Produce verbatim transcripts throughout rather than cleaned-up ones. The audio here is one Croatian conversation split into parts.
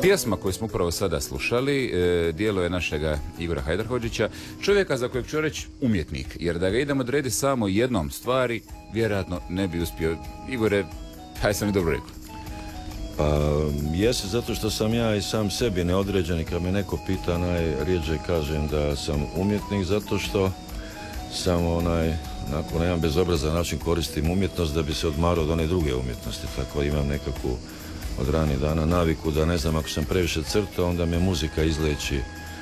Pjesma koju smo upravo sada slušali, e, dijelo je našega Igora Hajdarhodžića, čovjeka za kojeg ću reći umjetnik, jer da ga idemo odrediti samo jednom stvari, vjerojatno ne bi uspio. Igore, hajde sam mi dobro rekao. Pa, jesi zato što sam ja i sam sebi neodređen i kad me neko pita, najrijeđe kažem da sam umjetnik, zato što sam onaj, onako na jedan bezobrazan način koristim umjetnost da bi se odmarao od one druge umjetnosti, tako imam nekakvu od ranih dana naviku da ne znam, ako sam previše crtao, onda me muzika izleči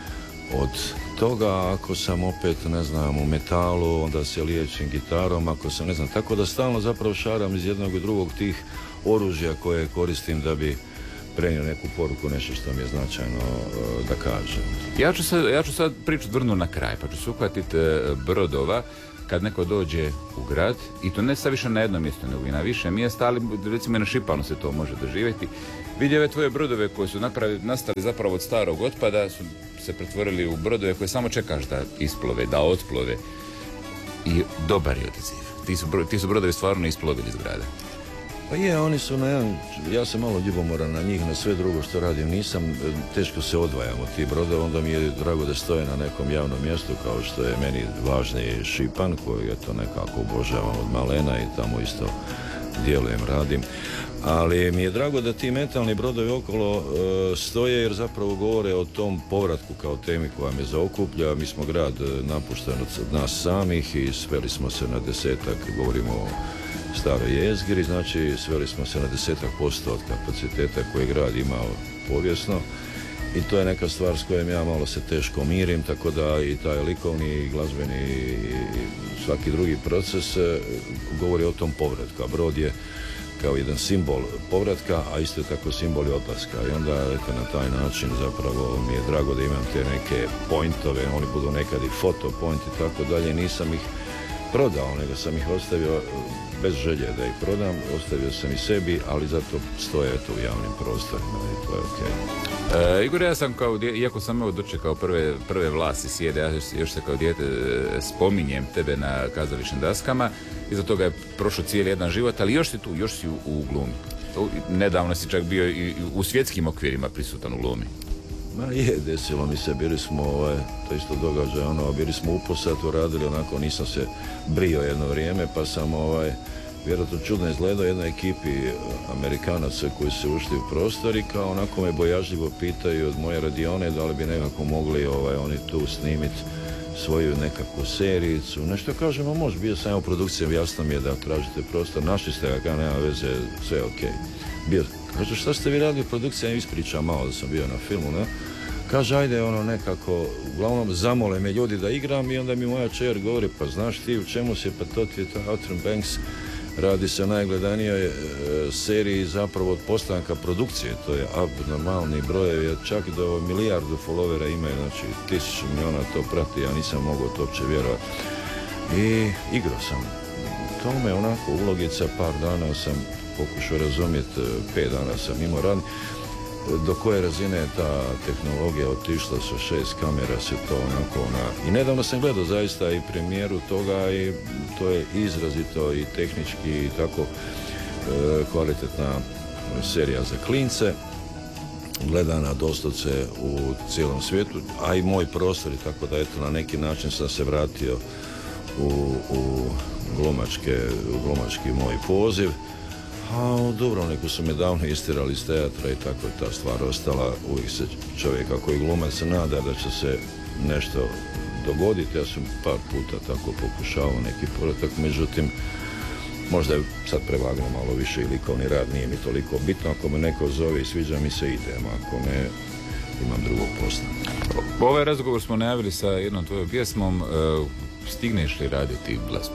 od toga, ako sam opet, ne znam, u metalu, onda se liječim gitarom, ako sam, ne znam, tako da stalno zapravo šaram iz jednog i drugog tih oružja koje koristim da bi prenio neku poruku, nešto što mi je značajno da kažem. Ja ću sad, ja ću sad priču vrnu na kraj, pa ću se uhvatiti brodova kad neko dođe u grad, i to ne sad više na jednom mjestu, nego i na više mjesta, ali recimo i na Šipanu se to može doživjeti. Vidi ove tvoje brodove koji su napravi, nastali zapravo od starog otpada, su se pretvorili u brodove koje samo čekaš da isplove, da otplove. I dobar je odaziv. Ti su, ti su brodovi stvarno isplovili iz grada. Pa je, oni su na jedan, ja sam malo ljubomoran na njih, na sve drugo što radim, nisam, teško se odvajam od tih brodova, onda mi je drago da stoje na nekom javnom mjestu, kao što je meni važni Šipan, koji je to nekako obožavam od malena i tamo isto djelujem, radim. Ali mi je drago da ti metalni brodovi okolo uh, stoje, jer zapravo govore o tom povratku kao temi koja me zaokuplja. Mi smo grad napušten od nas samih i sveli smo se na desetak, govorimo o staroj jezgri, znači sveli smo se na desetak posto od kapaciteta koje grad imao povijesno, i to je neka stvar s kojom ja malo se teško mirim, tako da i taj likovni i glazbeni i svaki drugi proces govori o tom povratku. A brod je kao jedan simbol povratka, a isto tako simbol i odlaska, i onda eto, na taj način zapravo mi je drago da imam te neke pointove, oni budu nekad i foto point i tako dalje. Nisam ih prodao, nego sam ih ostavio bez želje da ih prodam, ostavio sam i sebi, ali zato stoje to u javnim prostorima i to je okej. Okay. E, Igor, ja sam kao, iako sam evo dočekao prve, prve vlasti sjede, ja još, još se kao dijete spominjem tebe na kazališnim daskama, iza toga je prošao cijeli jedan život, ali još si tu, još si u, u glumi. Nedavno si čak bio i u svjetskim okvirima prisutan u glumi. Ma je, desilo mi se, bili smo, ovaj, to isto događaj, ono, bili smo u Posatu, radili onako, nisam se brio jedno vrijeme, pa sam, ovaj, vjerojatno čudno izgledao jednoj ekipi Amerikanaca koji su ušli u prostor i kao onako me bojažljivo pitaju od moje radione da li bi nekako mogli, ovaj, oni tu snimiti svoju nekakvu serijicu, nešto kažemo, može, bio sam u produkciji, jasno mi je da tražite prostor, našli ste ga, kao nema veze, sve okej. Bio, kaže, šta ste vi radili u produkciji, ja ispričam malo da sam bio na filmu, ne? Kaže, ajde, ono, nekako, uglavnom zamole me ljudi da igram, i onda mi moja čer govori, pa znaš ti u čemu se, pa to ti je to Outer Banks, radi se o najgledanijoj e, seriji zapravo od postanka produkcije, to je abnormalni brojevi, čak do milijardu followera imaju, znači tisuću miliona to prati, ja nisam mogao to uopće vjerovati. I igrao sam tome, onako, ulogica, par dana sam pokušao razumjeti, pet dana sam imao radni, do koje razine je ta tehnologija otišla sa šest kamera se to onako ona... I nedavno sam gledao zaista i premijeru toga i to je izrazito i tehnički i tako e, kvalitetna serija za klince, gledana doslovce u cijelom svijetu, a i moj prostor, i tako da eto na neki način sam se vratio u, u, glumačke, u glumački moj poziv. A u Dubrovniku su me davno istirali iz teatra i tako je ta stvar ostala. Uvijek se čovjek ako je glumac nada da će se nešto dogoditi. Ja sam par puta tako pokušao neki povratak, međutim možda je sad prevagnuo malo više i likovni rad, nije mi toliko bitno. Ako me neko zove i sviđa mi se, idem, ako ne, imam drugog posla. Ovaj razgovor smo najavili sa jednom tvojom pjesmom. Stigneš li raditi glazbu?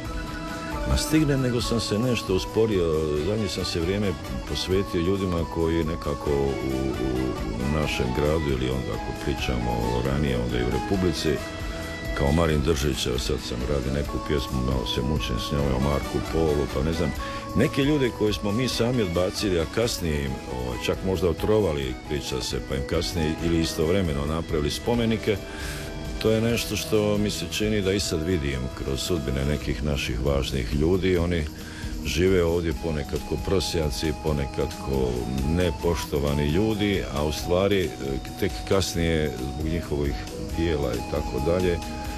Ma stignem, nego sam se nešto usporio. Zadnje sam se vrijeme posvetio ljudima koji nekako u, u, u našem gradu, ili onda ako pričamo ranije, onda i u Republici, kao Marin Držić, sad sam radi neku pjesmu, malo se mučim s njom, o Marku Polu, pa ne znam, neke ljude koje smo mi sami odbacili, a kasnije im o, čak možda otrovali, priča se, pa im kasnije ili istovremeno napravili spomenike. To je nešto što mi se čini da i sad vidim kroz sudbine nekih naših važnih ljudi. Oni žive ovdje ponekad ko prosjaci, ponekad ko nepoštovani ljudi, a u stvari tek kasnije zbog njihovih dijela i tako dalje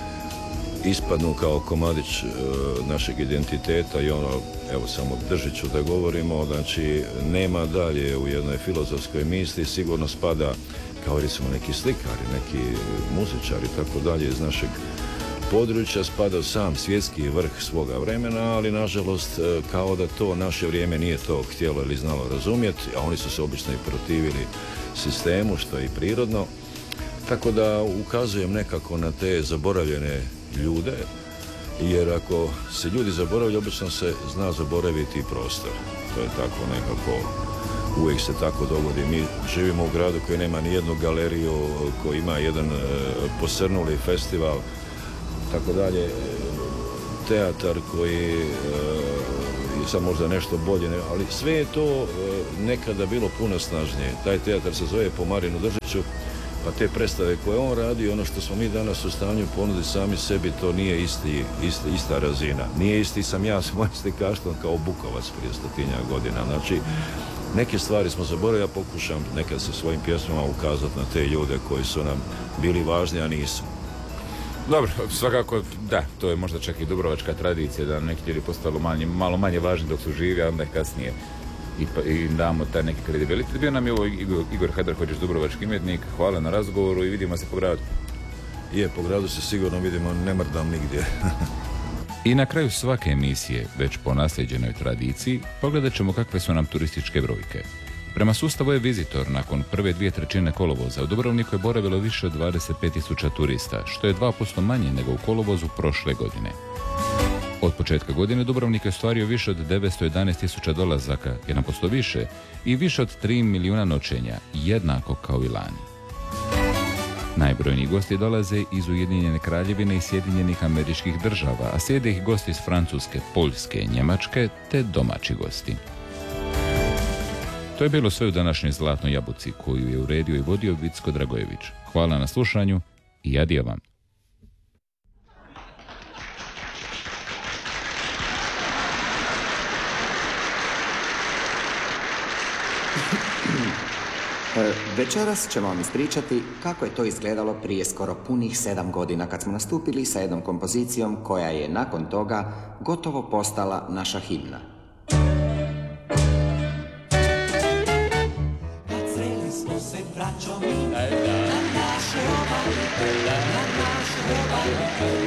ispadnu kao komadić e, našeg identiteta i ono, evo samo držit ću da govorimo, znači nema dalje u jednoj filozofskoj misli, sigurno spada kao recimo neki slikari, neki muzičari i tako dalje iz našeg područja, spada sam svjetski vrh svoga vremena, ali nažalost kao da to naše vrijeme nije to htjelo ili znalo razumjeti, a oni su se obično i protivili sistemu, što je i prirodno. Tako da ukazujem nekako na te zaboravljene ljude, jer ako se ljudi zaboravljaju, obično se zna zaboraviti i prostor. To je tako nekako, uvijek se tako dogodi. Mi živimo u gradu koji nema ni jednu galeriju, koji ima jedan e, posrnuli festival, tako dalje, teatar koji e, je sad možda nešto bolje, ne, ali sve je to e, nekada bilo puno snažnije. Taj teatar se zove Po Marinu Držiću, pa te predstave koje on radi, ono što smo mi danas u stanju ponuditi sami sebi, to nije isti, isti, ista razina. Nije isti sam ja s mojim slikaštvom kao Bukovac prije stotinja godina. Znači, neke stvari smo zaboravili, ja pokušam nekad sa svojim pjesmama ukazati na te ljude koji su nam bili važni, a nisu. Dobro, svakako da, to je možda čak i dubrovačka tradicija da neki ljudi postalo manje, malo manje važni dok su živi, a onda kasnije i, pa, i damo taj neki kredibilitet. Bio nam je ovo Igor, Igor Hajdarhođić, dubrovački umjetnik. Hvala na razgovoru i vidimo se po gradu. Je, po gradu se sigurno vidimo, ne mrdam nigdje. I na kraju svake emisije, već po nasljeđenoj tradiciji, pogledat ćemo kakve su nam turističke brojke. Prema sustavu je Visitor, nakon prve dvije trećine kolovoza, u Dubrovniku je boravilo više od dvadeset pet tisuća turista, što je dva posto manje nego u kolovozu prošle godine. Od početka godine Dubrovnik je ostvario više od devetsto jedanaest tisuća dolazaka, jedan posto više, i više od tri milijuna noćenja, jednako kao i lani. Najbrojniji gosti dolaze iz Ujedinjene Kraljevine i Sjedinjenih Američkih Država, a slijede ih gosti iz Francuske, Poljske, Njemačke te domaći gosti. To je bilo sve u današnjoj Zlatnoj jabuci, koju je uredio i vodio Vicko Dragojević. Hvala na slušanju i adijo vam. Večeras ćemo vam ispričati kako je to izgledalo prije skoro punih sedam godina kad smo nastupili sa jednom kompozicijom koja je nakon toga gotovo postala naša himna. Sreli smo se, braćo mi, na naše obale, na naše obale.